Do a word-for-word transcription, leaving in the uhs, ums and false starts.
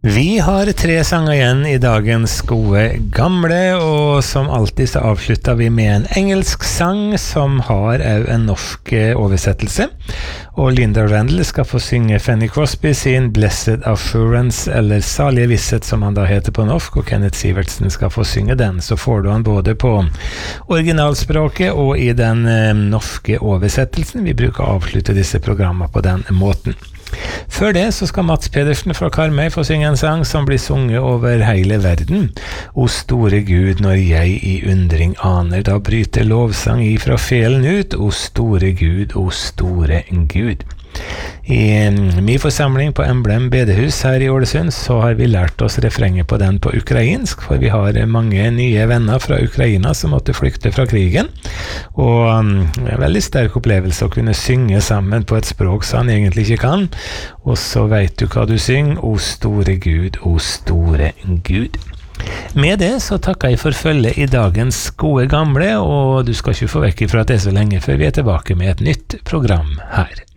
Vi har tre sanger igjen i dagens gode gamle, og som alltid så avslutter vi med en engelsk sang som har også en norsk oversettelse. Og Linda Randall skal få synge Fanny Crosby sin Blessed Assurance, eller Salige Visshet som han da heter på norsk, og Kenneth Sivertsen skal få synge den. Så får du han både på originalspråket og i den eh, norske oversettelsen. Vi bruker å avslutte disse programmene på den måten. Før det så skal Mats Pedersen fra Karmøy få synge en sang som blir sunget over hele verden. O store Gud, når jeg i undring aner, da bryter lovsang ifra felen ut. O store Gud, o store Gud. I min forsamling på Emblem bedehus her i Ålesund så har vi lært oss refrenget på den på ukrainsk, for vi har mange nye venner fra Ukraina som måtte flykte fra krigen, og um, en veldig sterk opplevelse å kunne synge sammen på et språk som han egentlig ikke kan, og så vet du hva du synger, O store Gud, O store Gud. Med det så takker jeg for følge i dagens gode gamle, og du skal ikke få vekk ifra at det er så lenge før vi er tilbake med et nytt program her.